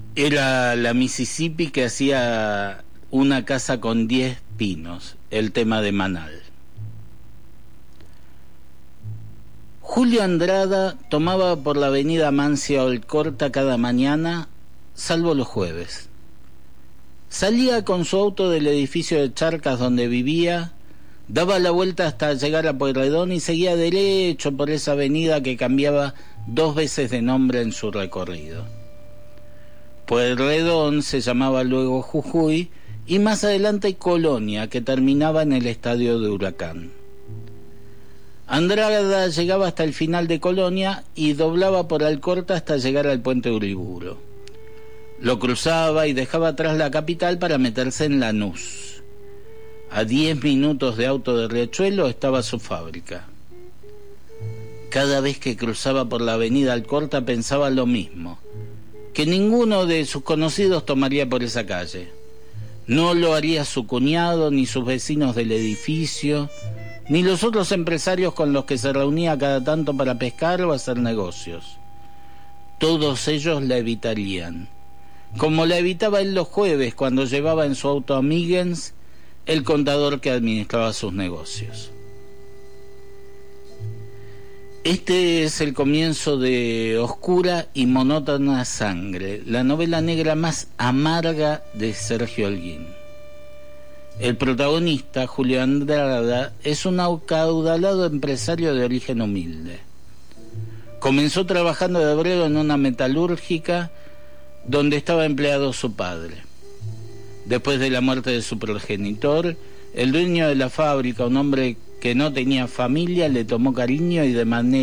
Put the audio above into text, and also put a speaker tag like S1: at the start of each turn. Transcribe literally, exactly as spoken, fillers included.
S1: Era la Mississippi que hacía una casa con diez pinos, el tema de Manal. Julio Andrada tomaba por la avenida Amancia Alcorta cada mañana, salvo los jueves. Salía con su auto del edificio de Charcas donde vivía, daba la vuelta hasta llegar a Pueyrredón y seguía derecho por esa avenida que cambiaba dos veces de nombre en su recorrido. Pueyrredón se llamaba luego Jujuy y más adelante Colonia, que terminaba en el estadio de Huracán. Andrada llegaba hasta el final de Colonia y doblaba por Alcorta hasta llegar al puente Uriburu. Lo cruzaba y dejaba atrás la capital para meterse en Lanús. A diez minutos de auto de Riachuelo estaba su fábrica. Cada vez que cruzaba por la avenida Alcorta pensaba lo mismo, que ninguno de sus conocidos tomaría por esa calle. No lo haría su cuñado, ni sus vecinos del edificio, ni los otros empresarios con los que se reunía cada tanto para pescar o hacer negocios. Todos ellos la evitarían, como la evitaba él los jueves cuando llevaba en su auto a Miggins, el contador que administraba sus negocios. Este es el comienzo de Oscura y monótona sangre, la novela negra más amarga de Sergio Holguín. El protagonista, Julio Andrada, es un acaudalado empresario de origen humilde. Comenzó trabajando de obrero en una metalúrgica donde estaba empleado su padre. Después de la muerte de su progenitor, el dueño de la fábrica, un hombre que no tenía familia, le tomó cariño y de manera